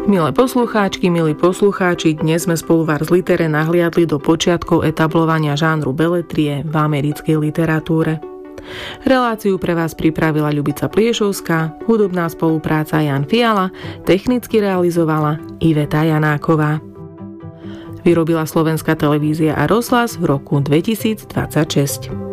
Milé poslucháčky, milí poslucháči, dnes sme spolu v Ars Litere nahliadli do počiatkov etablovania žánru beletrie v americkej literatúre. Reláciu pre vás pripravila Ľubica Pliešovská, hudobná spolupráca Jan Fiala, technicky realizovala Iveta Janáková. Vyrobila Slovenská televízia a rozhlas v roku 2026.